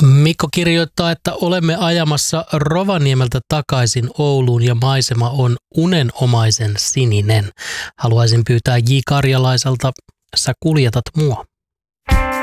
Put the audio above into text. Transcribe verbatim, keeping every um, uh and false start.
Mikko kirjoittaa, että olemme ajamassa Rovaniemeltä takaisin Ouluun ja maisema on unenomaisen sininen. Haluaisin pyytää J. Karjalaiselta, sä kuljetat mua.